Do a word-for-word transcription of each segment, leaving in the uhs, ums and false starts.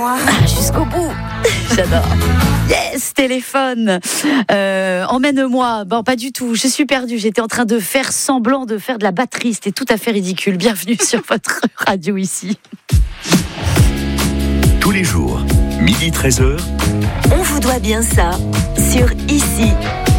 moi. Ah, jusqu'au bout. J'adore. Yes, téléphone. Euh, emmène-moi. Bon, pas du tout. Je suis perdue. J'étais en train de faire semblant de faire de la batterie. C'était tout à fait ridicule. Bienvenue sur votre radio ici. Tous les jours, midi treize heures. On vous doit bien ça sur Ici.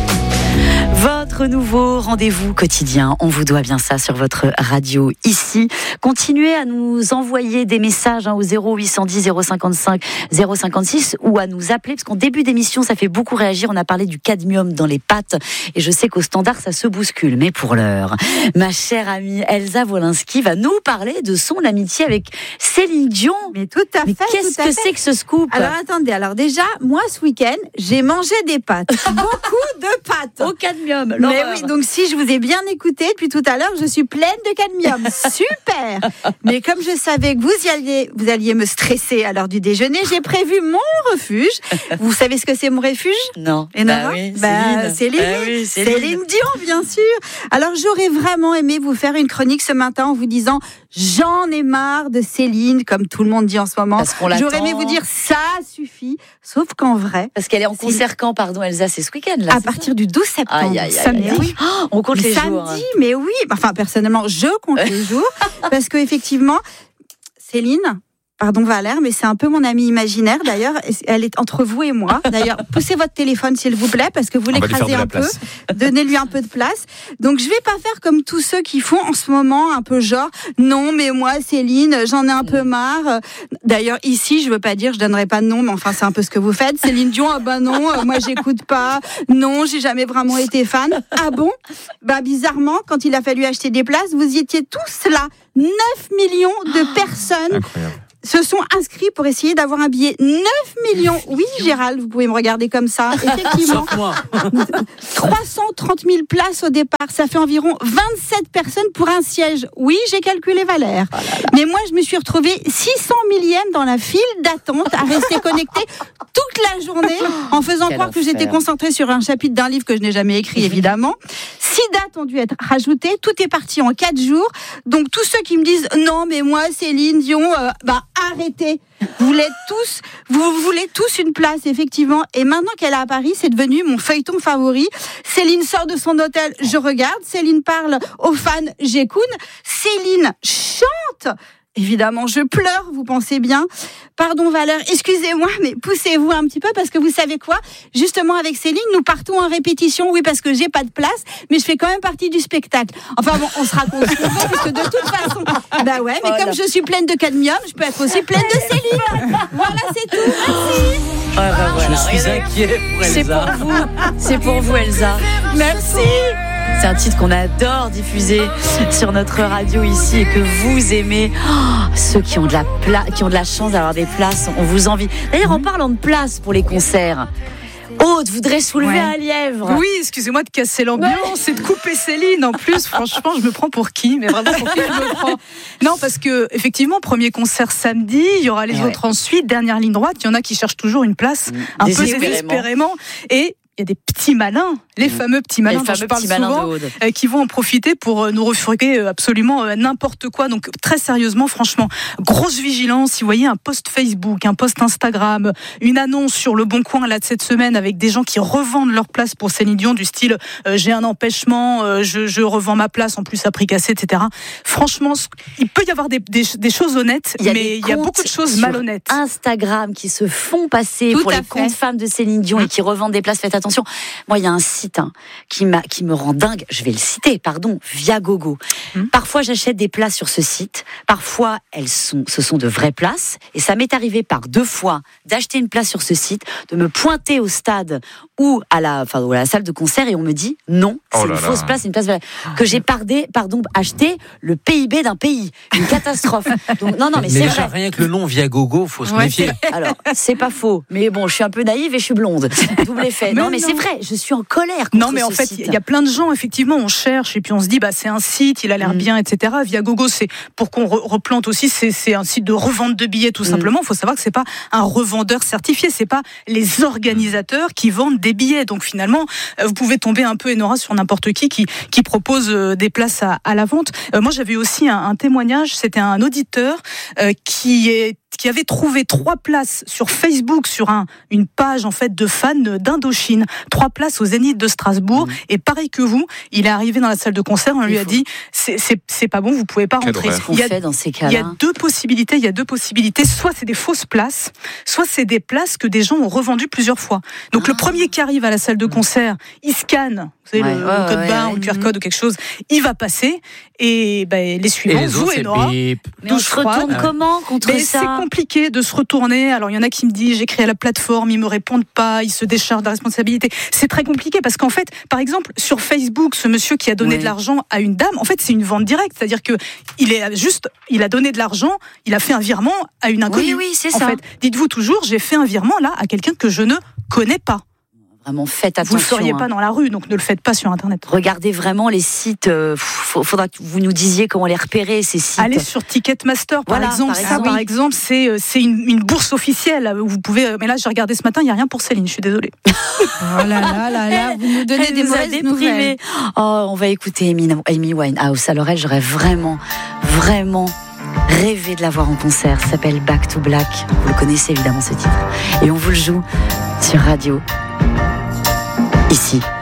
Votre nouveau rendez-vous quotidien, on vous doit bien ça sur votre radio ici. Continuez à nous envoyer des messages hein, au zéro huit cent dix zéro cinquante-cinq zéro cinquante-six ou à nous appeler, parce qu'en début d'émission, ça fait beaucoup réagir. On a parlé du cadmium dans les pâtes et je sais qu'au standard, ça se bouscule. Mais pour l'heure, ma chère amie Elsa Wolinski va nous parler de son amitié avec Céline Dion. Mais tout à Mais fait. qu'est-ce tout à que fait. c'est que ce scoop? Alors attendez, alors déjà, moi ce week-end, j'ai mangé des pâtes. Beaucoup de pâtes. Au cadmium. Mais l'horreur. oui, donc si je vous ai bien écouté depuis tout à l'heure, je suis pleine de cadmium. Super. Mais comme je savais que vous y alliez, vous alliez me stresser à l'heure du déjeuner, j'ai prévu mon refuge. Vous savez ce que c'est mon refuge? Non. Et bah non, oui, bah, Céline. Céline. Bah oui, Céline. Céline Dion, bien sûr. Alors j'aurais vraiment aimé vous faire une chronique ce matin en vous disant j'en ai marre de Céline, comme tout le monde dit en ce moment. Parce qu'on l'attend. J'aurais aimé vous dire ça suffit, sauf qu'en vrai, Parce qu'elle est en C'est- concert quand, pardon, Elsa, c'est ce week-end là. à c'est partir du douze septembre, Aïe, aïe, aïe, samedi. aïe, aïe. Oh, on compte les samedi, jours. hein. mais oui, enfin personnellement, je compte les jours parce que effectivement, Céline, pardon Valère, mais c'est un peu mon amie imaginaire d'ailleurs. Elle est entre vous et moi. D'ailleurs, poussez votre téléphone s'il vous plaît parce que vous On va lui faire l'écrasez de la un peu. place. Donnez-lui un peu de place. Donc je vais pas faire comme tous ceux qui font en ce moment un peu genre non mais moi Céline, j'en ai un peu marre. D'ailleurs ici, je veux pas dire, je donnerai pas de nom, mais enfin c'est un peu ce que vous faites. Céline Dion, ah bah non, euh, moi j'écoute pas. Non, j'ai jamais vraiment été fan. Ah bon? Bah bizarrement, quand il a fallu acheter des places, vous y étiez tous là. neuf millions de personnes Incroyable. se sont inscrits pour essayer d'avoir un billet. neuf millions. Oui, Gérald, vous pouvez me regarder comme ça. Effectivement. trois cent trente mille places au départ. Ça fait environ vingt-sept personnes pour un siège. Oui, j'ai calculé Valère. Oh Mais moi, je me suis retrouvée six cents millième dans la file d'attente à rester connectée toute la journée en faisant Quel croire que enfer. j'étais concentrée sur un chapitre d'un livre que je n'ai jamais écrit, évidemment. Six dates ont dû être rajoutées. Tout est parti en quatre jours. Donc, tous ceux qui me disent non, mais moi, Céline Dion, euh, bah, arrêtez. Vous voulez tous, vous voulez tous une place, effectivement. Et maintenant qu'elle est à Paris, c'est devenu mon feuilleton favori. Céline sort de son hôtel, je regarde. Céline parle aux fans, j'écoute. Céline chante. Évidemment, je pleure, vous pensez bien. Pardon Valère, excusez-moi, mais poussez-vous un petit peu parce que vous savez quoi? Justement, avec Céline, nous partons en répétition. Oui, parce que j'ai pas de place, mais je fais quand même partie du spectacle. Enfin bon, on se raconte ce qu'on veut, parce que de toute façon, bah ouais, mais Oh comme là. je suis pleine de cadmium, je peux être aussi pleine de Céline. Voilà, c'est tout. Merci. Ah, bah, voilà. Je suis Regardez. inquiet pour C'est Elsa. pour vous, c'est pour vous Elsa. Merci. C'est un titre qu'on adore diffuser sur notre radio ici et que vous aimez. Oh, ceux qui ont de la pla- qui ont de la chance d'avoir des places, on vous envie. D'ailleurs, en parlant de places pour les concerts, Aude voudrait soulever Ouais. un lièvre. Oui, excusez-moi de casser l'ambiance et de couper Céline. En plus, franchement, je me prends pour qui? Mais vraiment, pour qui je me prends? Non, parce que effectivement, premier concert samedi, il y aura les Ouais. autres ensuite. Dernière ligne droite, il y en a qui cherchent toujours une place, un peu Désespérément. désespérément. Et il y a des petits malins, les fameux petits malins Les dont fameux je parle petits malins souvent, de Aude. euh, qui vont en profiter pour euh, nous refourguer euh, absolument euh, n'importe quoi. Donc très sérieusement, franchement, grosse vigilance. Si vous voyez un post Facebook, un post Instagram, une annonce sur Le Bon Coin là de cette semaine avec des gens qui revendent leur place pour Céline Dion du style euh, j'ai un empêchement, euh, je, je revends ma place en plus à prix cassé, et cetera. Franchement, c- il peut y avoir des, des, des choses honnêtes, Il y a mais des il y a comptes beaucoup de choses sur malhonnêtes. Instagram qui se font passer Tout pour à les fait. comptes femmes de Céline Dion et qui revendent des places. Faites attention. Moi, il y a un site hein, qui, m'a, qui me rend dingue. Je vais le citer, pardon, Viagogo. Hum. Parfois, j'achète des places sur ce site. Parfois, elles sont, ce sont de vraies places. Et ça m'est arrivé par deux fois d'acheter une place sur ce site, de me pointer au stade ou à la, enfin, ou à la salle de concert et on me dit non, c'est Oh une là fausse là. place, c'est une place que j'ai pardé, pardon, acheté le P I B d'un pays. Une catastrophe. Donc, non, non, mais, Mais c'est déjà, vrai. rien que le nom Viagogo, faut se Ouais, méfier. Alors, c'est pas faux, mais bon, je suis un peu naïve et je suis blonde. Double effet. Mais Non, mais non. c'est vrai, je suis en colère contre Non, mais en ce fait, site. il y a plein de gens, effectivement, on cherche et puis on se dit, bah, c'est un site, il a l'air Mm. bien, et cetera. Viagogo, c'est, pour qu'on re- replante aussi, c'est, c'est un site de revente de billets, tout Mm. simplement. Il faut savoir que c'est pas un revendeur certifié, c'est pas les organisateurs qui vendent des billets. Donc finalement, euh, vous pouvez tomber un peu, Enora, sur n'importe qui qui, qui propose euh, des places à, à la vente. Euh, moi, j'avais aussi un, un témoignage, c'était un auditeur euh, qui est qui avait trouvé trois places sur Facebook, sur un, une page en fait de fans d'Indochine, trois places au Zénith de Strasbourg. Mmh. Et pareil que vous, il est arrivé dans la salle de concert, on lui a dit c'est, c'est, c'est pas bon, vous pouvez pas rentrer. Qu'est-ce qu'on fait dans ces cas-là ? Il y a deux possibilités. Il y a deux possibilités. Soit c'est des fausses places, soit c'est des places que des gens ont revendues plusieurs fois. Donc ah. le premier qui arrive à la salle de concert, il scanne, vous savez, ouais, le, ouais, le code ouais, barre ouais, ou le Q R code mmh. ou quelque chose, il va passer et ben, les suivants, et les vous et Nora. Mais on se retourne comment contre mais ça ? C'est compliqué de se retourner. Alors il y en a qui me disent j'écris à la plateforme, ils me répondent pas, ils se déchargent de la responsabilité. C'est très compliqué parce qu'en fait, par exemple, sur Facebook, ce monsieur qui a donné ouais. de l'argent à une dame, en fait, c'est une vente directe, c'est-à-dire que il est juste, il a donné de l'argent, il a fait un virement à une inconnue. Oui, oui, c'est en ça. Fait, dites-vous toujours, j'ai fait un virement là à quelqu'un que je ne connais pas. Vraiment, faites attention. Vous ne le feriez hein. pas dans la rue, donc ne le faites pas sur Internet. Regardez vraiment les sites. Il euh, faudra que vous nous disiez comment les repérer, ces sites. Allez sur Ticketmaster, par voilà, exemple. Par ça, oui. par exemple, c'est, c'est une, une bourse officielle. Vous pouvez, mais là, j'ai regardé ce matin, il n'y a rien pour Céline, je suis désolée. Oh là là là là, vous nous donnez elle des nous mauvaises nouvelles. Oh, on va écouter Amy, Amy Winehouse. À l'oreille, j'aurais vraiment, vraiment rêvé de la voir en concert. Ça s'appelle Back to Black. Vous le connaissez évidemment, ce titre. Et on vous le joue sur radio. Ici.